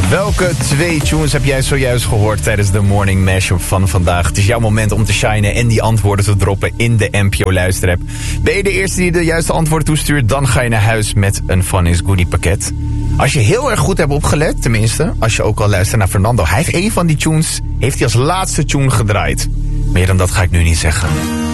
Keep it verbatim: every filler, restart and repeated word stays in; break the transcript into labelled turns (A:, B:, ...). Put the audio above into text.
A: Welke twee tunes heb jij zojuist gehoord tijdens de Morning Mashup van vandaag? Het is jouw moment om te shinen en die antwoorden te droppen in de N P O luisterapp. Ben je de eerste die de juiste antwoorden toestuurt, dan ga je naar huis met een Funnies Goodie pakket. Als je heel erg goed hebt opgelet, tenminste, als je ook al luistert naar Fernando, hij heeft een van die tunes, heeft hij als laatste tune gedraaid. Meer dan dat ga ik nu niet zeggen.